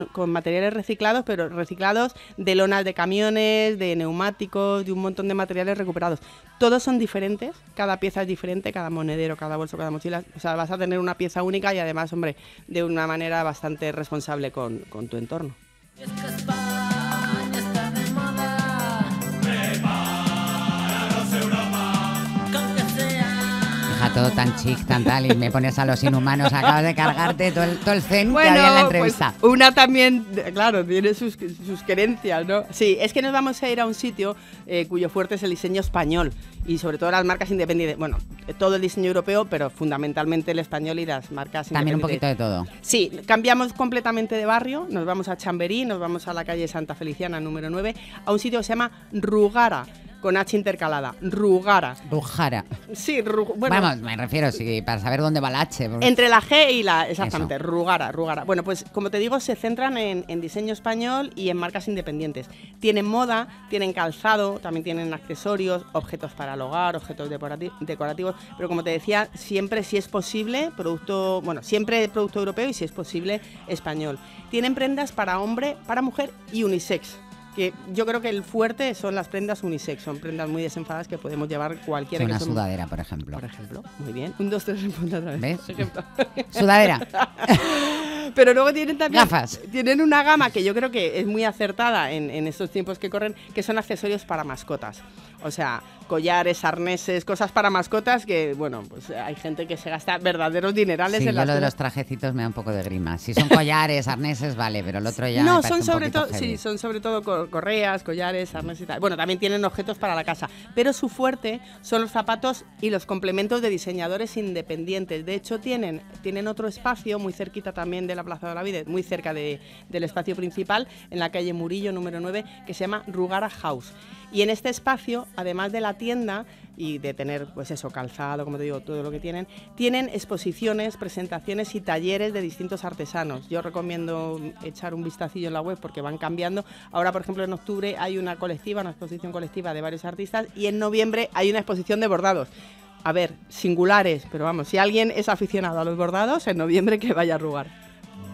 con materiales reciclados, pero reciclados de lonas de camiones, de neumáticos, de un montón de materiales recuperados. Todos son diferentes, cada pieza es diferente, cada monedero, cada bolso, cada mochila. O sea, vas a tener una pieza única y además, hombre, de una manera bastante responsable con tu entorno. Todo tan chic, tan tal, y me pones a los inhumanos. Acabas de cargarte todo el zen que había en la entrevista. Pues una también, claro, tiene sus querencias, ¿no? Sí, es que nos vamos a ir a un sitio cuyo fuerte es el diseño español y sobre todo las marcas independientes. Bueno, todo el diseño europeo, pero fundamentalmente el español y las marcas también independientes. También un poquito de todo. Sí, cambiamos completamente de barrio, nos vamos a Chamberí, nos vamos a la calle Santa Feliciana, número 9, a un sitio que se llama Rugara, con H intercalada, Rugara. Rugara. Sí, bueno. Vamos, me refiero, sí, para saber dónde va la H. Porque... Entre la G y la... Exactamente, eso. Rugara. Bueno, pues como te digo, se centran en diseño español y en marcas independientes. Tienen moda, tienen calzado, también tienen accesorios, objetos para el hogar, objetos decorativos, pero como te decía, siempre, si es posible, siempre producto europeo y si es posible, español. Tienen prendas para hombre, para mujer y unisex. Que yo creo que el fuerte son las prendas unisex, son prendas muy desenfadadas que podemos llevar cualquiera. Una sudadera, por ejemplo. Por ejemplo, muy bien. 1, 2, 3, responde otra vez. ¿Ves? Sudadera. Pero luego tienen también gafas. Tienen una gama que yo creo que es muy acertada en estos tiempos que corren, que son accesorios para mascotas. O sea, collares, arneses, cosas para mascotas que, bueno, pues hay gente que se gasta verdaderos dinerales en las lo de los trajecitos me da un poco de grima. Si son collares, arneses, vale, pero el otro ya no, me son sobre todo, heavy. sí, son sobre todo correas, collares, arneses y tal. Bueno, también tienen objetos para la casa, pero su fuerte son los zapatos y los complementos de diseñadores independientes. De hecho, tienen otro espacio muy cerquita también de la Plaza de la Vida, muy cerca del espacio principal, en la calle Murillo, número 9, que se llama Rugara House. Y en este espacio, además de la tienda y de tener, pues eso, calzado, como te digo, todo lo que tienen exposiciones, presentaciones y talleres de distintos artesanos. Yo recomiendo echar un vistacillo en la web porque van cambiando. Ahora, por ejemplo, en octubre hay una exposición colectiva de varios artistas y en noviembre hay una exposición de bordados. A ver, singulares, pero vamos, si alguien es aficionado a los bordados, en noviembre que vaya a Rugar.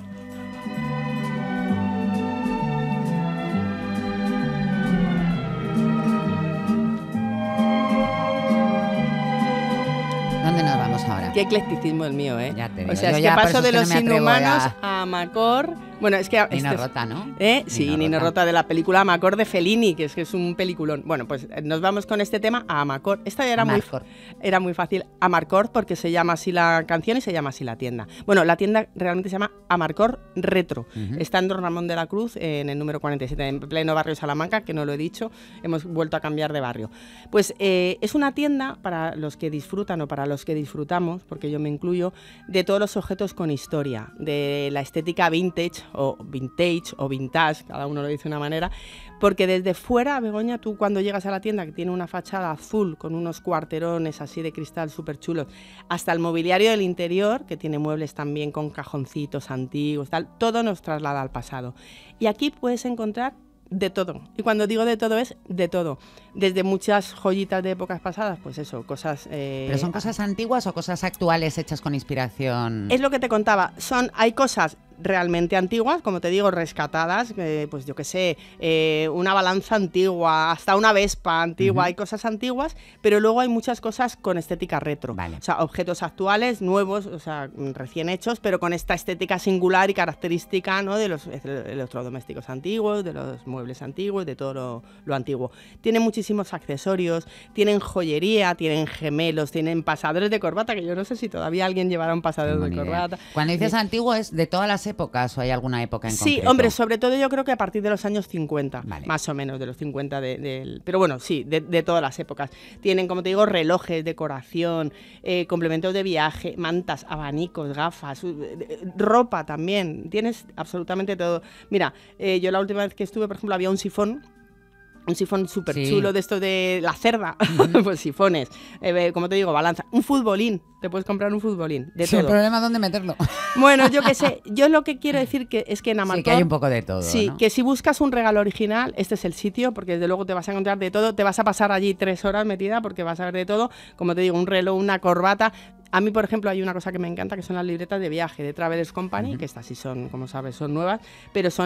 ¿Dónde nos vamos ahora? Qué eclecticismo el mío, ¿eh? Ya te digo. O sea, es que paso de los inhumanos a Amacor. Bueno, es que... Nino Rota, ¿no? Sí, Nino Rota, de la película Amacor de Fellini, que es un peliculón. Bueno, pues nos vamos con este tema a Amacor. Esta ya era muy fácil. Amarcord, porque se llama así la canción y se llama así la tienda. Bueno, la tienda realmente se llama Amarcord Retro. Está en Don Ramón de la Cruz, en el número 47, en pleno barrio Salamanca, que no lo he dicho. Hemos vuelto a cambiar de barrio. Pues es una tienda para los que disfrutan o para los que disfrutamos, porque yo me incluyo, de todos los objetos con historia, de la estética vintage o vintage, cada uno lo dice de una manera, porque desde fuera, Begoña, tú cuando llegas a la tienda, que tiene una fachada azul con unos cuarterones así de cristal súper chulos, hasta el mobiliario del interior, que tiene muebles también con cajoncitos antiguos, tal, todo nos traslada al pasado. Y aquí puedes encontrar de todo. Y cuando digo de todo es de todo. Desde muchas joyitas de épocas pasadas, pues eso, cosas... ¿Pero son cosas antiguas o cosas actuales hechas con inspiración? Es lo que te contaba. Hay cosas realmente antiguas, como te digo, rescatadas, pues yo qué sé, una balanza antigua, hasta una Vespa antigua, hay cosas antiguas, pero luego hay muchas cosas con estética retro. Vale. O sea, objetos actuales, nuevos, o sea, recién hechos, pero con esta estética singular y característica, ¿no?, de los electrodomésticos antiguos, de los muebles antiguos, de todo lo antiguo. Tienen muchísimos accesorios, tienen joyería, tienen gemelos, tienen pasadores de corbata, que yo no sé si todavía alguien llevará un pasador de corbata. Cuando dices antiguo, ¿es de todas las épocas o hay alguna época en concreto? Sí, hombre, sobre todo yo creo que a partir de los años 50, vale, más o menos, de los 50 pero bueno, sí, de todas las épocas. Tienen, como te digo, relojes, decoración, complementos de viaje, mantas, abanicos, gafas, ropa también, tienes absolutamente todo. Mira, yo la última vez que estuve, por ejemplo, había un sifón súper chulo de esto de la cerda, pues sifones, como te digo, balanza, un futbolín, te puedes comprar un futbolín, de todo. El problema es dónde meterlo. Bueno, yo qué sé, yo lo que quiero decir es que en Amarcord... Sí, que hay un poco de todo, sí, ¿no? Que si buscas un regalo original, este es el sitio, porque desde luego te vas a encontrar de todo, te vas a pasar allí 3 horas metida porque vas a ver de todo, como te digo, un reloj, una corbata, A mí, por ejemplo, hay una cosa que me encanta, que son las libretas de viaje de Travelers Company, que estas sí son, como sabes, son nuevas, pero son